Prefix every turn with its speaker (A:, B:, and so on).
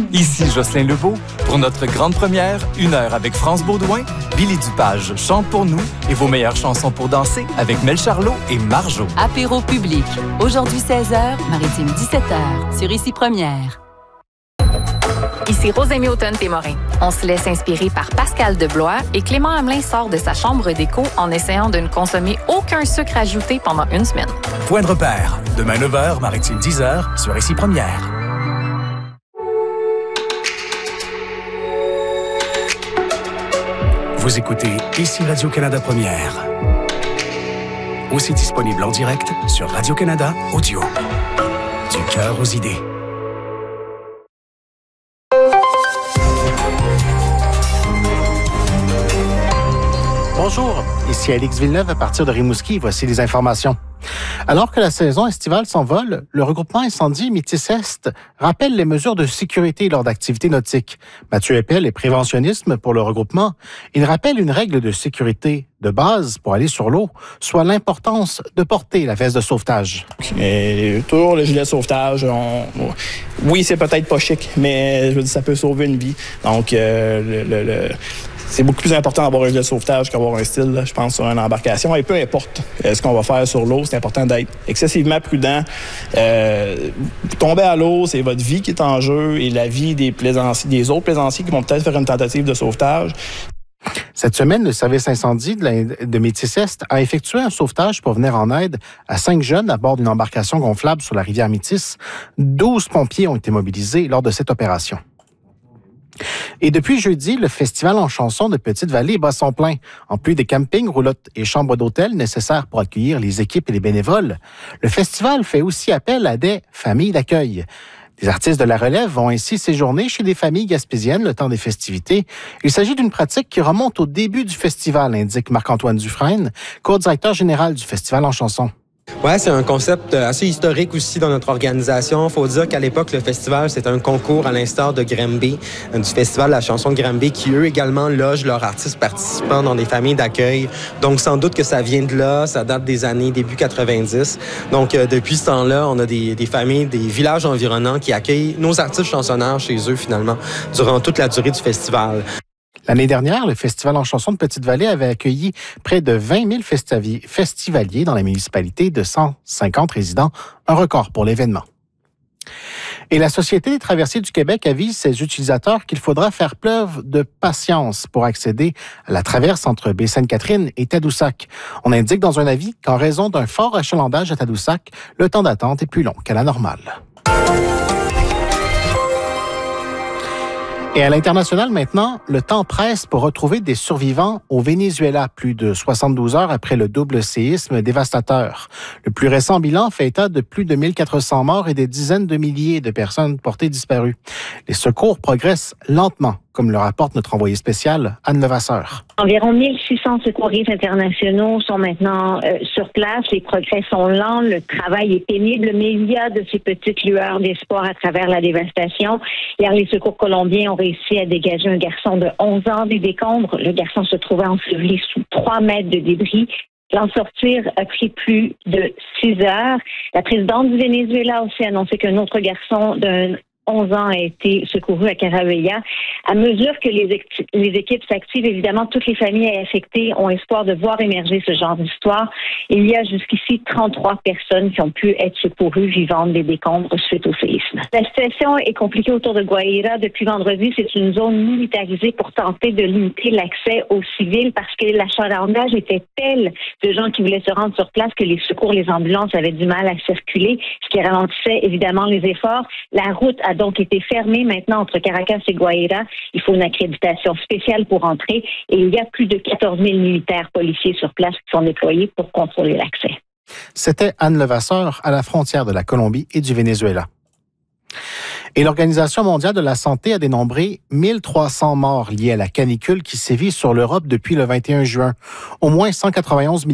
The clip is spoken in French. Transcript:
A: Ici Jocelyn Lebeau. Pour notre grande première, 1 heure avec France Baudouin, Billy Dupage chante pour nous et vos meilleures chansons pour danser avec Mel Charlot et Marjo.
B: Apéro public. Aujourd'hui 16h, Maritime 17h, sur Ici Première.
C: Ici Rosémie Automne-Témorin. On se laisse inspirer par Pascal Deblois et Clément Hamelin sort de sa chambre d'écho en essayant de ne consommer aucun sucre ajouté pendant 1 semaine.
D: Point de repère. Demain 9h, Maritime 10h, sur Ici Première. Vous écoutez Ici Radio-Canada Première. Aussi disponible en direct sur Radio-Canada Audio. Du cœur aux idées.
E: Bonjour, ici Alix Villeneuve à partir de Rimouski. Voici les informations. Alors que la saison estivale s'envole, le regroupement incendie Métis-Est rappelle les mesures de sécurité lors d'activités nautiques. Mathieu Eppel est préventionnisme pour le regroupement. Il rappelle une règle de sécurité de base pour aller sur l'eau, soit l'importance de porter la veste de sauvetage.
F: Et toujours le gilet de sauvetage, oui, c'est peut-être pas chic, mais je veux dire, ça peut sauver une vie. Donc, c'est beaucoup plus important d'avoir un gilet de sauvetage qu'avoir un style, là, je pense, sur une embarcation. Et peu importe ce qu'on va faire sur l'eau, c'est important d'être excessivement prudent. Tomber à l'eau, c'est votre vie qui est en jeu et la vie des autres plaisanciers qui vont peut-être faire une tentative de sauvetage.
E: Cette semaine, le service incendie de Métis-Est a effectué un sauvetage pour venir en aide à 5 jeunes à bord d'une embarcation gonflable sur la rivière Métis. 12 pompiers ont été mobilisés lors de cette opération. Et depuis jeudi, le festival en chansons de Petite-Vallée bat son plein. En plus des campings, roulottes et chambres d'hôtel nécessaires pour accueillir les équipes et les bénévoles, le festival fait aussi appel à des familles d'accueil. Les artistes de la relève vont ainsi séjourner chez des familles gaspésiennes le temps des festivités. Il s'agit d'une pratique qui remonte au début du festival, indique Marc-Antoine Dufresne, co-directeur général du festival en chansons.
G: Ouais, c'est un concept assez historique aussi dans notre organisation. Faut dire qu'à l'époque, le festival, c'était un concours à l'instar de Granby, du festival de la chanson de Granby, qui eux également logent leurs artistes participants dans des familles d'accueil. Donc, sans doute que ça vient de là, ça date des années début 90. Donc, depuis ce temps-là, on a des familles, des villages environnants qui accueillent nos artistes chansonneurs chez eux, finalement, durant toute la durée du festival.
E: L'année dernière, le Festival en chansons de Petite-Vallée avait accueilli près de 20 000 festivaliers dans la municipalité de 150 résidents, un record pour l'événement. Et la Société des traversiers du Québec avise ses utilisateurs qu'il faudra faire preuve de patience pour accéder à la traverse entre Baie-Sainte-Catherine et Tadoussac. On indique dans un avis qu'en raison d'un fort achalandage à Tadoussac, le temps d'attente est plus long qu'à la normale. Et à l'international maintenant, le temps presse pour retrouver des survivants au Venezuela, plus de 72 heures après le double séisme dévastateur. Le plus récent bilan fait état de plus de 1400 morts et des dizaines de milliers de personnes portées disparues. Les secours progressent lentement, comme le rapporte notre envoyé spécial, Anne Levasseur.
H: Environ 1600 secouristes internationaux sont maintenant sur place. Les progrès sont lents, le travail est pénible, mais il y a de ces petites lueurs d'espoir à travers la dévastation. Hier, les secours colombiens ont réussi à dégager un garçon de 11 ans des décombres. Le garçon se trouvait enseveli sous 3 mètres de débris. L'en sortir a pris plus de 6 heures. La présidente du Venezuela a aussi annoncé qu'un autre garçon d'un 11 ans a été secouru à Caraveya. À mesure que les équipes s'activent, évidemment, toutes les familles affectées ont espoir de voir émerger ce genre d'histoire. Il y a jusqu'ici 33 personnes qui ont pu être secourues vivantes des décombres suite au séisme. La situation est compliquée autour de Guaira. Depuis vendredi, c'est une zone militarisée pour tenter de limiter l'accès aux civils parce que l'achalandage était tel de gens qui voulaient se rendre sur place que les secours, les ambulances avaient du mal à circuler, ce qui ralentissait évidemment les efforts. La route a donc été fermée maintenant entre Caracas et Guaira. Il faut une accréditation spéciale pour entrer et il y a plus de 14 000 militaires policiers sur place qui sont déployés pour contrôler l'accès.
E: C'était Anne Levasseur à la frontière de la Colombie et du Venezuela. Et l'Organisation mondiale de la santé a dénombré 1300 morts liés à la canicule qui sévit sur l'Europe depuis le 21 juin. Au moins 191